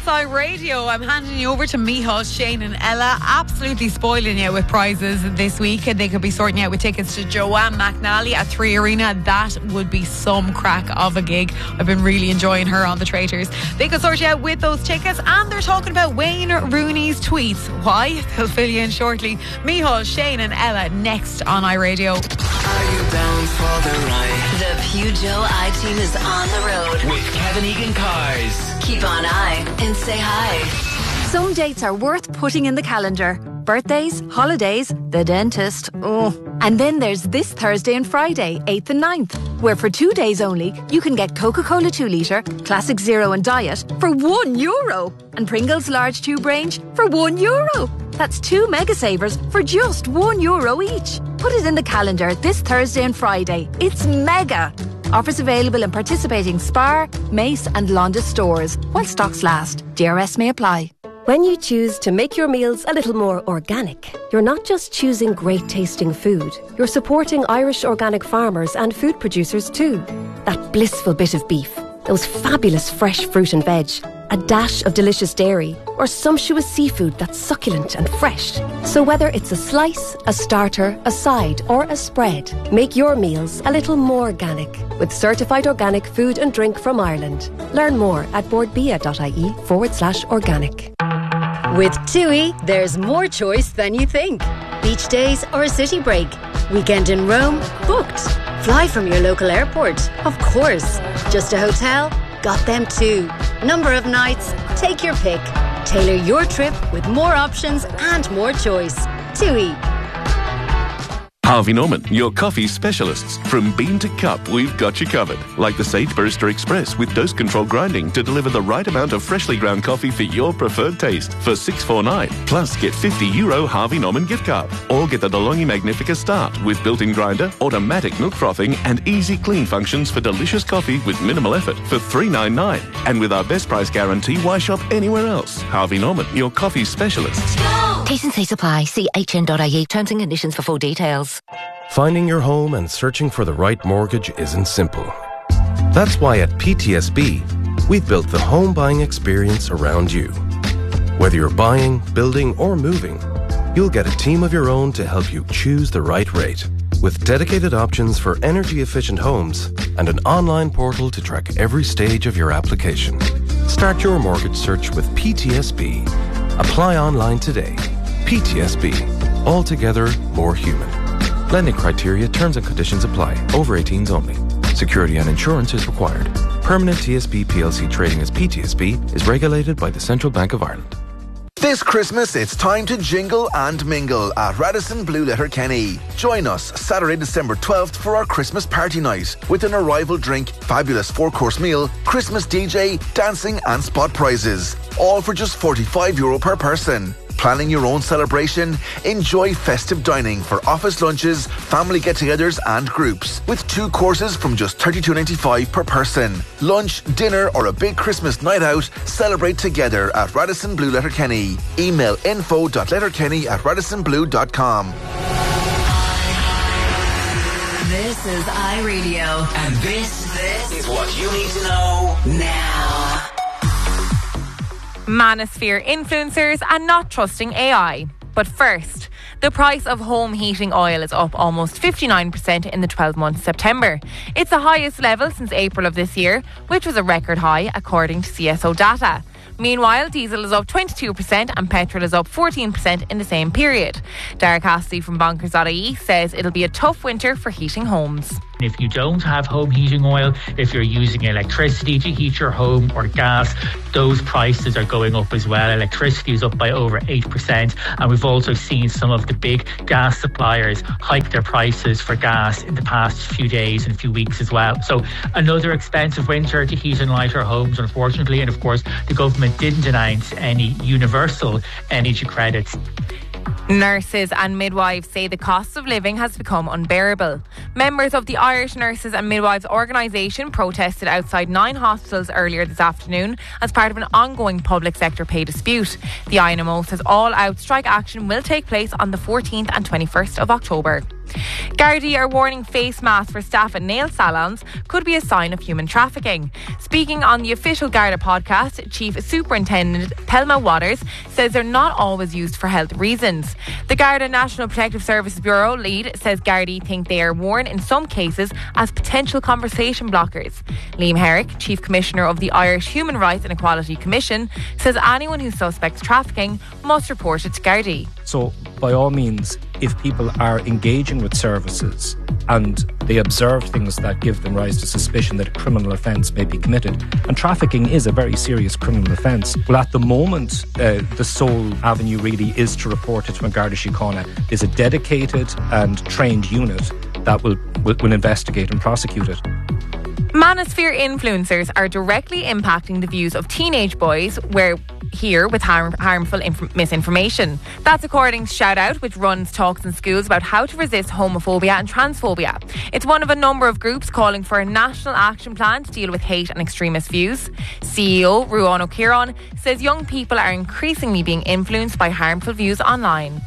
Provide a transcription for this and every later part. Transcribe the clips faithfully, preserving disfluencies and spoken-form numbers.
It's iRadio. I'm handing you over to Micheál, Shane and Ella. Absolutely spoiling you with prizes this week. And they could be sorting out with tickets to Joanne McNally at Three Arena. That would be some crack of a gig. I've been really enjoying her on the Traitors. They could sort you out with those tickets. And they're talking about Wayne Rooney's tweets. Why? They'll fill you in shortly. Micheál, Shane and Ella next on iRadio. Are you down for the ride? The Peugeot I-Team is on the road with Kevin Egan Cars. Keep on I and say hi. Some dates are worth putting in the calendar. Birthdays, holidays, the dentist. Oh. And then there's this Thursday and Friday, eighth and ninth, where for two days only, you can get Coca-Cola two litre, Classic Zero and Diet for one euro. And Pringles Large Tube Range for one euro. That's two mega savers for just one euro each. Put it in the calendar this Thursday and Friday. It's mega. Offers available in participating Spar, Mace and Londis stores while stocks last. D R S may apply. When you choose to make your meals a little more organic, you're not just choosing great tasting food, you're supporting Irish organic farmers and food producers too. That blissful bit of beef, those fabulous fresh fruit and veg, a dash of delicious dairy, or sumptuous seafood that's succulent and fresh. So whether it's a slice, a starter, a side or a spread, make your meals a little more organic with certified organic food and drink from Ireland. Learn more at boardbia.ie forward slash organic. With TUI, there's more choice than you think. Beach days or a city break. Weekend in Rome? Booked. Fly from your local airport? Of course. Just a hotel? Got them too. Number of nights? Take your pick. Tailor your trip with more options and more choice. TUI. Harvey Norman, your coffee specialists. From bean to cup, we've got you covered. Like the Sage Barista Express with dose control grinding to deliver the right amount of freshly ground coffee for your preferred taste for six forty-nine. Plus, get fifty euro Harvey Norman gift card. Or get the DeLonghi Magnifica Start with built-in grinder, automatic milk frothing and easy clean functions for delicious coffee with minimal effort for three ninety-nine. And with our best price guarantee, why shop anywhere else? Harvey Norman, your coffee specialists. T's and C's apply. See h n dot i e. Terms and conditions for full details. Finding your home and searching for the right mortgage isn't simple. That's why at P T S B, we've built the home buying experience around you. Whether you're buying, building, or moving, you'll get a team of your own to help you choose the right rate. With dedicated options for energy-efficient homes and an online portal to track every stage of your application. Start your mortgage search with P T S B. Apply online today. P T S B. Altogether more human. Lending criteria, terms and conditions apply. Over eighteens only. Security and insurance is required. Permanent T S B P L C trading as P T S B is regulated by the Central Bank of Ireland. This Christmas, it's time to jingle and mingle at Radisson Blue Letterkenny. Join us Saturday, December twelfth for our Christmas party night with an arrival drink, fabulous four-course meal, Christmas D J, dancing and spot prizes. All for just forty-five euro per person. Planning your own celebration? Enjoy festive dining for office lunches, family get-togethers and groups with two courses from just thirty-two ninety-five per person. Lunch, dinner or a big Christmas night out, celebrate together at Radisson Blue Letterkenny. Email info.letterkenny at radissonblue dot com. This is iRadio. And this, this is what you need to know now. Manosphere influencers and not trusting A I. But first, the price of home heating oil is up almost fifty-nine percent in the twelve months September. It's the highest level since April of this year, which was a record high according to C S O data. Meanwhile, diesel is up twenty-two percent and petrol is up fourteen percent in the same period. Dara Cassidy from bonkers dot I E says it'll be a tough winter for heating homes. If you don't have home heating oil, if you're using electricity to heat your home or gas, those prices are going up as well. Electricity is up by over eight percent, and we've also seen some of the big gas suppliers hike their prices for gas in the past few days and few weeks as well. So another expensive winter to heat and light our homes, unfortunately. And of course, the government didn't announce any universal energy credits. Nurses and midwives say the cost of living has become unbearable. Members of the Irish Nurses and Midwives Organisation protested outside nine hospitals earlier this afternoon as part of an ongoing public sector pay dispute. The I N M O says all-out strike action will take place on the fourteenth and twenty-first of October. Gardaí are warning face masks for staff at nail salons could be a sign of human trafficking. Speaking on the official Garda podcast, Chief Superintendent Pelma Waters says they're not always used for health reasons. The Garda National Protective Services Bureau lead says Gardaí think they are worn in some cases as potential conversation blockers. Liam Herrick, Chief Commissioner of the Irish Human Rights and Equality Commission, says anyone who suspects trafficking must report it to Gardaí. So, by all means, if people are engaging with services and they observe things that give them rise to suspicion that a criminal offence may be committed, and trafficking is a very serious criminal offence, well, at the moment, uh, the sole avenue really is to report it to An Garda Síochána. There's a dedicated and trained unit that will, will, will investigate and prosecute it. Manosphere influencers are directly impacting the views of teenage boys where here with harm, harmful inf- misinformation. That's according to Shout Out, which runs talks in schools about how to resist homophobia and transphobia. It's one of a number of groups calling for a national action plan to deal with hate and extremist views. C E O Ruan O'Kieran says young people are increasingly being influenced by harmful views online.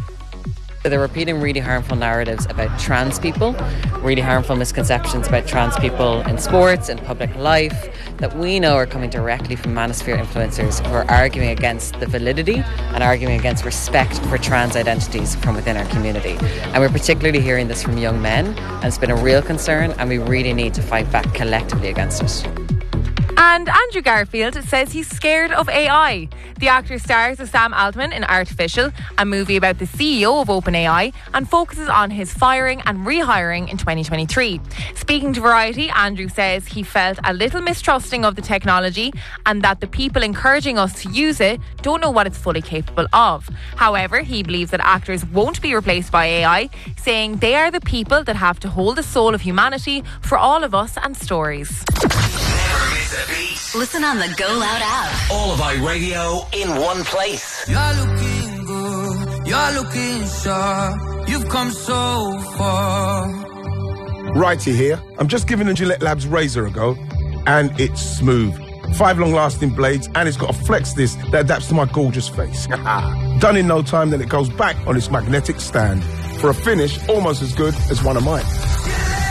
They're repeating really harmful narratives about trans people, really harmful misconceptions about trans people in sports and public life that we know are coming directly from manosphere influencers who are arguing against the validity and arguing against respect for trans identities from within our community. And we're particularly hearing this from young men, and it's been a real concern, and we really need to fight back collectively against it. And Andrew Garfield says he's scared of A I. The actor stars as Sam Altman in Artificial, a movie about the C E O of OpenAI, and focuses on his firing and rehiring in twenty twenty-three. Speaking to Variety, Andrew says he felt a little mistrusting of the technology and that the people encouraging us to use it don't know what it's fully capable of. However, he believes that actors won't be replaced by A I, saying they are the people that have to hold the soul of humanity for all of us and stories. Listen on the Go Loud app. All of iRadio in one place. You're looking good. You're looking sharp. You've come so far. Righty here. I'm just giving the Gillette Labs razor a go, and it's smooth. Five long-lasting blades, and it's got a flex disc that adapts to my gorgeous face. Done in no time, then it goes back on its magnetic stand for a finish almost as good as one of mine.